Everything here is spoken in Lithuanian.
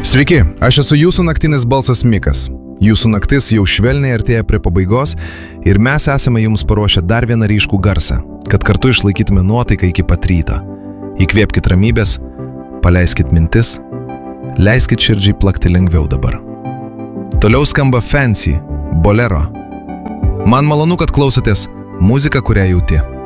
Sveiki, aš esu jūsų naktinis balsas Mikas. Jūsų naktis jau švelniai artėja prie pabaigos ir mes esame jums paruošę dar vieną ryškų garsą, kad kartu išlaikytume nuotaiką iki pat ryto. Įkvėpkit ramybės, paleiskit mintis, leiskit širdžiai plakti lengviau dabar. Toliau skamba Fancy, Bolero. Man malonu, kad klausotės muziką, kurią jauti.